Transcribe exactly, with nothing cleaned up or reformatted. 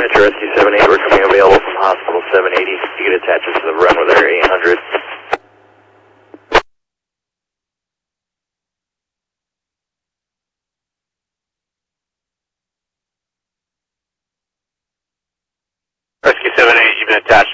Metro Rescue seven eight, we're coming available from Hospital seven eighty. You can attach us to the run with our eight hundred. Rescue seven eight, you've been attached